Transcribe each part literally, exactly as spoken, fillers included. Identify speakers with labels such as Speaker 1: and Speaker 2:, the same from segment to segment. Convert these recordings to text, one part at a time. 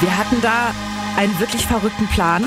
Speaker 1: Wir hatten da einen wirklich verrückten Plan.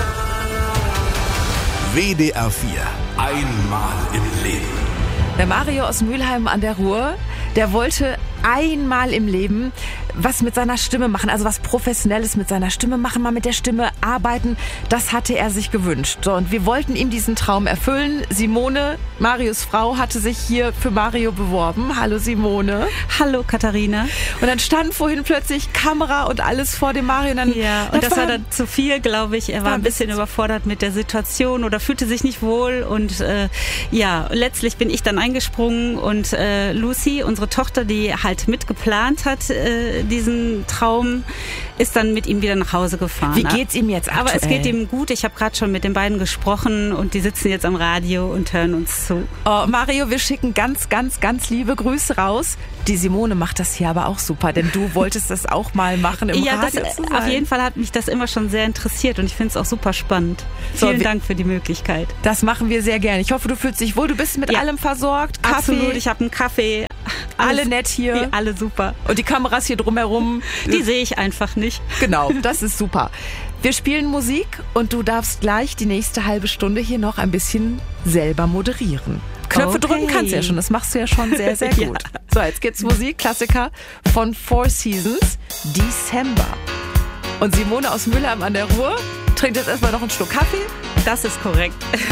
Speaker 2: W D R vier. Einmal im Leben.
Speaker 1: Der Mario aus Mülheim an der Ruhr, der wollte einmal im Leben was mit seiner Stimme machen, also was Professionelles mit seiner Stimme machen, mal mit der Stimme arbeiten. Das hatte er sich gewünscht. So, und wir wollten ihm diesen Traum erfüllen. Simone, Marios Frau, hatte sich hier für Mario beworben. Hallo Simone.
Speaker 3: Hallo Katharina.
Speaker 1: Und dann stand vorhin plötzlich Kamera und alles vor dem Mario. Und dann,
Speaker 3: ja, und das, das war dann zu viel, glaube ich. Er war ein bisschen überfordert mit der Situation oder fühlte sich nicht wohl. Und äh, ja, letztlich bin ich dann eingesprungen und äh, Lucy, unsere Tochter, die halt mitgeplant hat, äh, diesen Traum, ist dann mit ihm wieder nach Hause gefahren.
Speaker 1: Wie geht's ihm jetzt aktuell?
Speaker 3: Aber es geht ihm gut. Ich habe gerade schon mit den beiden gesprochen und die sitzen jetzt am Radio und hören uns zu.
Speaker 1: Oh, Mario, wir schicken ganz, ganz, ganz liebe Grüße raus. Die Simone macht das hier aber auch super, denn du wolltest das auch mal machen im
Speaker 3: ja,
Speaker 1: Radio
Speaker 3: das,
Speaker 1: zu sein.
Speaker 3: Auf jeden Fall hat mich das immer schon sehr interessiert und ich finde es auch super spannend.
Speaker 1: So,
Speaker 3: Vielen
Speaker 1: wir,
Speaker 3: Dank für die Möglichkeit.
Speaker 1: Das machen wir sehr gerne. Ich hoffe, du fühlst dich wohl. Du bist mit
Speaker 3: ja.
Speaker 1: allem versorgt. Kaffee.
Speaker 3: Absolut, ich habe einen Kaffee. Alles,
Speaker 1: alle nett hier.
Speaker 3: Die, alle super.
Speaker 1: Und die Kameras hier drumherum.
Speaker 3: Die sehe ich einfach nicht.
Speaker 1: Genau, das ist super. Wir spielen Musik und du darfst gleich die nächste halbe Stunde hier noch ein bisschen selber moderieren. Knöpfe
Speaker 3: okay.
Speaker 1: drücken kannst du ja schon, das machst du ja schon sehr, sehr gut. Ja. So, jetzt geht's Musik, Klassiker von Four Seasons, December. Und Simone aus Mülheim an der Ruhr trinkt jetzt erstmal noch einen Schluck Kaffee.
Speaker 3: Das ist korrekt.